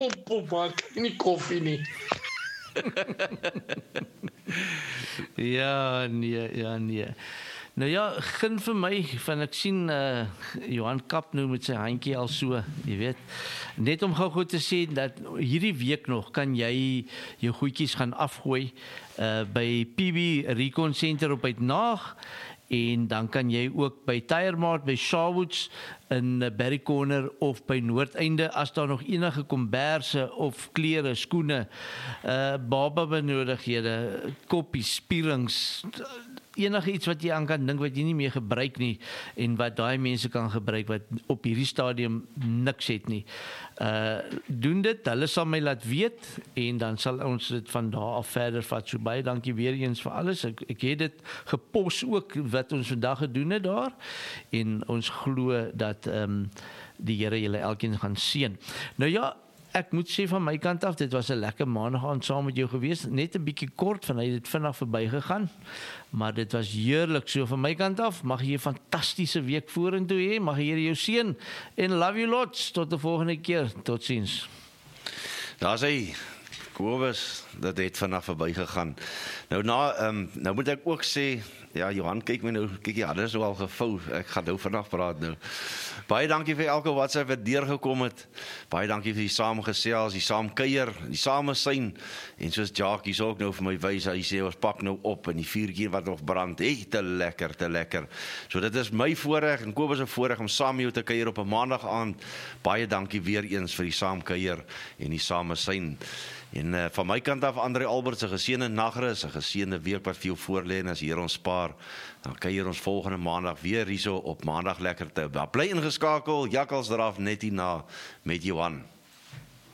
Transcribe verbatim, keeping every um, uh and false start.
Op, maak nie koffie nie. Ja, nee, ja, nee. Nou ja, gin vir my, van ek sien uh, Johan Kap nou met sy handjie al so, jy weet. Net om gou goed te sê dat hierdie week nog kan jy jou goedjies gaan afgooi uh, by P B Recon Center op Uitnaag. En dan kan jy ook by Tyremart, by Sharwoods in Barry Corner of by Noordeinde, as daar nog enige komberse of klere, skoene, uh, baba benodighede, koppies, spierings, enige iets wat jy aan kan dink wat jy nie meer gebruik nie en wat daai mense kan gebruik wat op hierdie stadium niks het nie. Uh doen dit, hulle sal my laat weet en dan sal ons dit van daar af verder vat. So baie dankie weer eens vir alles. Ek, ek het dit gepos ook wat ons vandag gedoen het daar en ons glo dat ehm um, die Here julle elkeen gaan seën. Nou ja, ek moet sê van my kant af, dit was 'n lekker maandag aand saam met jou gewees, net 'n bietjie kort, van hy het vinnig verbygegaan, maar dit was heerlik. So van my kant af, mag jy 'n fantastiese week vorentoe hê, mag die Here jou seën en love you lots, tot die volgende keer, totsiens. Daar sê Kobus, dat het vanaf verbygegaan. Nou na, um, nou moet ek ook sê, ja, Johan, kyk my nou, kyk jy, hadden so al gevou, ek gaan nou vanaf praat nou. Baie dankie vir elke WhatsApp wat deurgekom het, baie dankie vir die saamgesels, die saamkuier, die samesyn, en soos Jackie ook nou vir my wys, hy sê, ons pak nou op, en die vuurtjie wat nog brand, hey, te lekker, te lekker. So dit is my voorreg, en Kobus 'n voorreg om saam met jou te kuier op 'n maandag aand. Baie dankie weer eens vir die saamkuier en die samesyn. En uh, van my kant af, André Albert, se geseënde nagrus, 'n geseënde week wat vir jou voorlê, en as die Here ons spaar, dan kuier ons volgende maandag weer hierso op Maandag Lekkerte. Bly ingeskakel, jakkals eraf net hierna met Johan.